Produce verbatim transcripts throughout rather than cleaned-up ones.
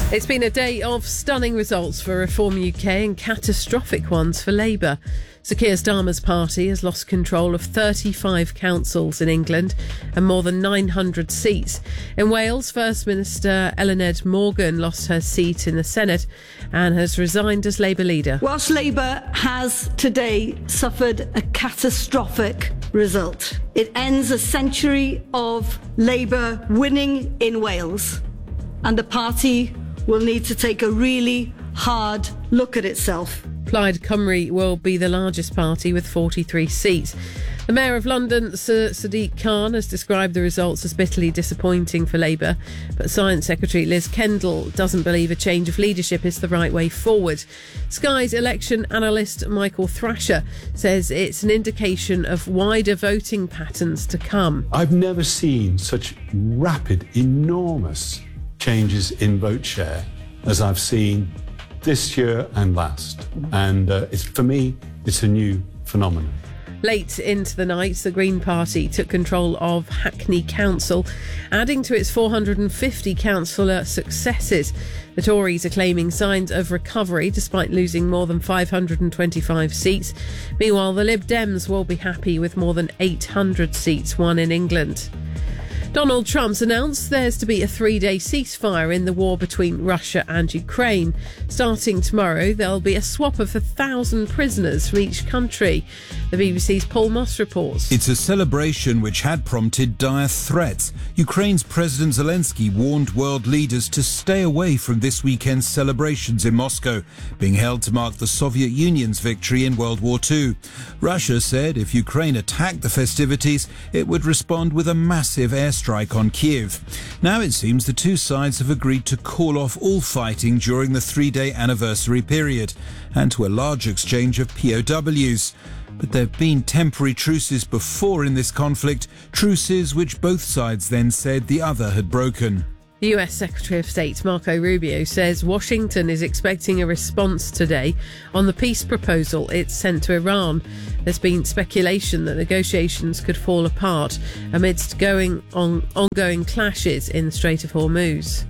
It's been a day of stunning results for Reform U K and catastrophic ones for Labour. Sir Keir Starmer's party has lost control of thirty-five councils in England and more than nine hundred seats. In Wales, First Minister Eluned Morgan lost her seat in the Senate and has resigned as Labour leader. Whilst Labour has today suffered a catastrophic result, it ends a century of Labour winning in Wales, and the party will need to take a really hard look at itself. Plaid Cymru will be the largest party with forty-three seats. The Mayor of London, Sir Sadiq Khan, has described the results as bitterly disappointing for Labour, but Science Secretary Liz Kendall doesn't believe a change of leadership is the right way forward. Sky's election analyst Michael Thrasher says it's an indication of wider voting patterns to come. I've never seen such rapid, enormous changes in vote share as I've seen this year and last. And uh, it's, for me, it's a new phenomenon. Late into the night, the Green Party took control of Hackney Council, adding to its four hundred fifty councillor successes. The Tories are claiming signs of recovery despite losing more than five hundred twenty-five seats. Meanwhile, the Lib Dems will be happy with more than eight hundred seats won in England. Donald Trump's announced there's to be a three-day ceasefire in the war between Russia and Ukraine. Starting tomorrow, there'll be a swap of a thousand prisoners from each country. The B B C's Paul Moss reports. It's a celebration which had prompted dire threats. Ukraine's President Zelensky warned world leaders to stay away from this weekend's celebrations in Moscow, being held to mark the Soviet Union's victory in World War Two. Russia said if Ukraine attacked the festivities, it would respond with a massive airstrike strike on Kiev. Now it seems the two sides have agreed to call off all fighting during the three-day anniversary period and to a large exchange of P O Ws. But there have been temporary truces before in this conflict, truces which both sides then said the other had broken. The U S Secretary of State Marco Rubio says Washington is expecting a response today on the peace proposal it's sent to Iran. There's been speculation that negotiations could fall apart amidst going on ongoing clashes in the Strait of Hormuz.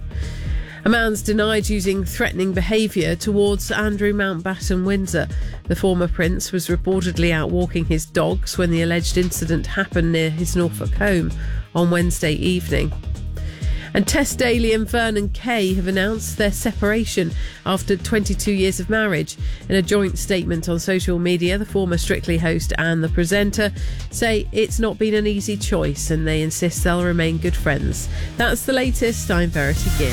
A man's denied using threatening behaviour towards Andrew Mountbatten Windsor. The former prince was reportedly out walking his dogs when the alleged incident happened near his Norfolk home on Wednesday evening. And Tess Daly and Vernon Kay have announced their separation after twenty-two years of marriage. In a joint statement on social media, the former Strictly host and the presenter say it's not been an easy choice and they insist they'll remain good friends. That's the latest. I'm Verity Gear.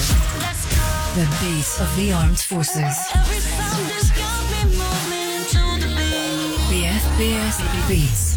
The beat of the armed forces. B F B S Beats.